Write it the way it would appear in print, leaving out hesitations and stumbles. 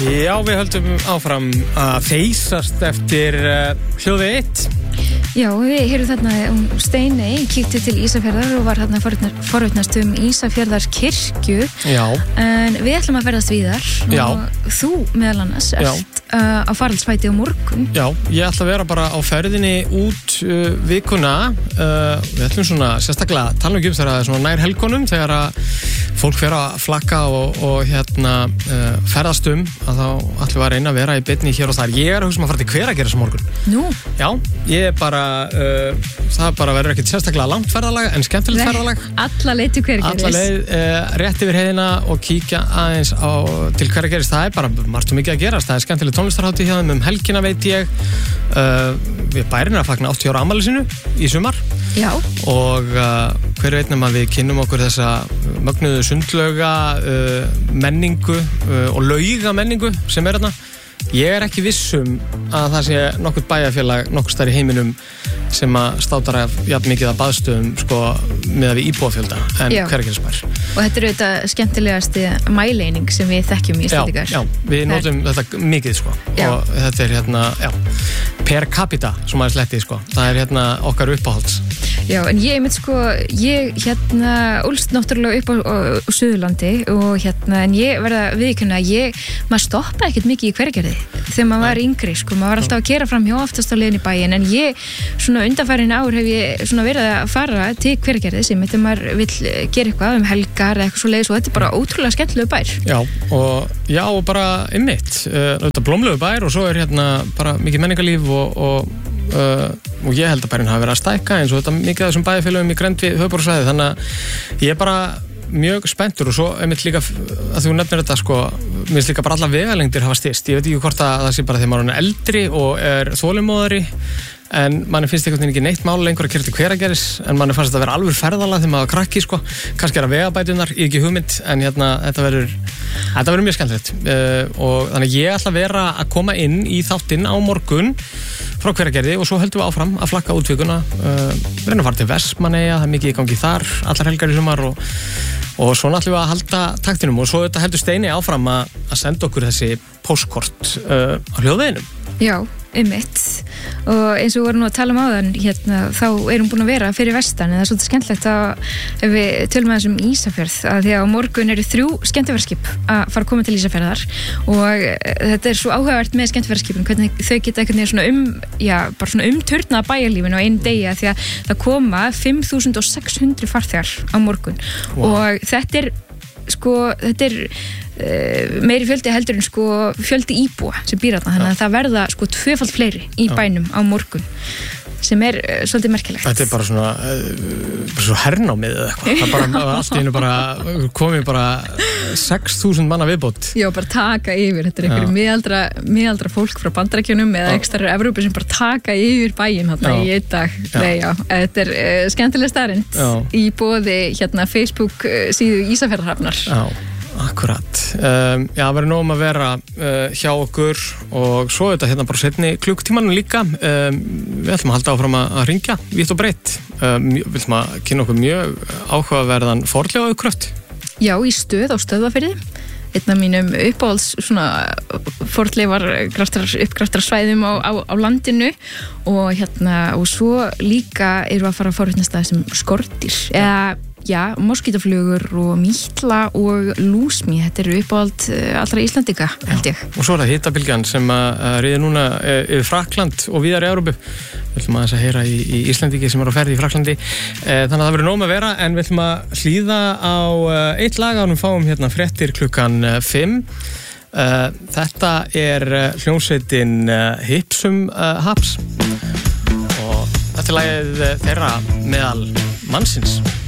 Já, við höldum áfram að feysast eftir hljóði 1. Já, við heyrum þarna Steiney kíkti til Ísafjarðar og var þarna forvitnast Ísafjarðar kirkju. Já. En við ætlum að ferðast víðar. Já. Og þú meðal annars ert á faraldsfæti á morgun. Já, ég ætla að vera bara á ferðinni út vikuna. Við ætlum svona sérstaklega tala um þegar það er svona nær helgunum, þegar að fólk fer að flakka og ferðast að þá ætlum við að reyna að vera í beinni hér og þar. Ég er að hugsa að fara til Hveragerðis á morgun. Nú? Já, ég er bara það bara verður ekkert sérstaklega langt ferðalag en skemmtilegt ferðalag. Alla leið til Hveragerðis. Alla leið rétt yfir heiðina og kíkja aðeins til Hveragerðis. Það er bara margt mikið að gerast. Það er skemmtileg tónlistarhátíð hjá þeim helgina, veit ég. Við bærin að fagna 80 ára afmæli sínu í sumar. Já. Og hver veit nema við kynnum okkur þessa mögnuðu sundlauga menningu og lauga menningu sem er þarna. Ég er ekki vissum að það sé nokkurt bæjarfélag nokkur staðar í heiminum sem að státar af jafn mikið að baðstöðum sko með við íbúafjölda en Hveragerðisbær. Og þetta er auðvitað skemmtilegasti mæleining sem við þekkjum í Íslandingar. Já, við notum þetta mikið sko og þetta er per capita sem aðeins letti sko. Það er okkar uppáhalds. Já, en ég úlst náttúrulega upp á Suðurlandi og en ég verða viðurkenna að maður stoppaði ekkert mikið í Hveragerði þegar maður var yngri sko, maður var alltaf að keyra fram hjá oftast á leiðinni í bæinn, en ég svona undanfarin ár hef ég svona verið að fara til Hveragerði sem þegar maður vill gera eitthvað helgar eða eitthvað svo leiðis og þetta er bara ótrúlega skemmtilegu bær. Já, og bara einmitt, þetta blómlegu bær og svo er bara mikið menningarlíf og ég held að bærin hafi verið að stækka eins og þetta mikið af þessum bæjarfélögum í grennd við höfuðborgarsvæðið, þannig að ég er bara mjög spenntur og svo einmitt líka að þú nefnir þetta sko, mér finnst líka bara alla vegalengdir hafa styst, ég veit ekki hvort að það sé bara þegar maður er eldri og er þolinmóðari en manni finnst einhvern veginn ekki neitt mál lengur að keyra til Hveragerðis en manni fannst þetta að vera alveg ferðalag þegar maður var krakki sko, kannski er að vegabætunar, ég ekki hugmynd en þetta verður mjög skemmtilegt og þannig ég ætla að vera að koma inn í þáttinn á morgun frá Hveragerði og svo höldum við áfram að flakka út vikuna, við reynum að fara til Vestmannaeyja, það er mikið í gangi þar, allar helgar í sumar og svona ætlum við að halda taktinum og svo þetta heldur Steiney áfram að senda okkur þessi póstkort á hljóðveginum. Já, einmitt og eins og við vorum nú að tala áðan þá erum búin að vera fyrir vestan en það er svolítið skemmtilegt að við tölum aðeins Ísafjörð að því að á morgun eru 3 skemmtiferðaskip að fara að koma til Ísafjörðar og þetta er svo áhugavert með skemmtiferðaskipin hvernig þau geta einhvern veginn bara svona umturna bæjarlífinu á einu degi að því að það koma 5.600 farþegar á morgun og þetta er meiri fjöldi heldur en fjöldi íbúa sem býr þarna, þannig að það verða 2-falt fleiri í bænum á morgun sem er svolítið merkilegt. Þetta er bara svona hernámið eða eitthvað, það bara allt í einu bara komið bara 6.000 manna viðbót. Já, bara taka yfir, þetta er einhverju miðaldra fólk frá Bandaríkjunum eða ekstrar Evrópu sem bara taka yfir bæinn þarna í einn dag. Þetta er skemmtileg staðreynd í boði Facebook síðu Ísafjarðarhafnar. Já. Akkurat. Já, það verður nóg að vera hjá okkur og svo þetta bara seinni klukktímanum líka. Við ætlum að halda áfram að hringja vítt og breytt. Við ætlum að kynna okkur mjög áhugaverðan fornleifauppgröft. Já, í Stöð á Stöðvarfirði. Einn af mínum uppáhalds fornleifargraftarsvæðum á landinu og svo líka erum við að fara að forvitnast það sem skordýr eða moskítaflugur og mítla og lúsmi, þetta eru uppáhald allra Íslandinga, held ég. Og svo er það hitabylgjan sem að ríði núna yfir Frakkland og víðar í Evrópu. Við ætlum aðeins að heyra í Íslandingi sem er á ferð í Frakklandi. Þannig að það verður nóg að vera, en við ætlum að hlýða á eitt lag og fáum fréttir klukkan 5. Þetta er hljómsveitin Hipsum Haps og þetta er lagið þeirra meðal mannsins.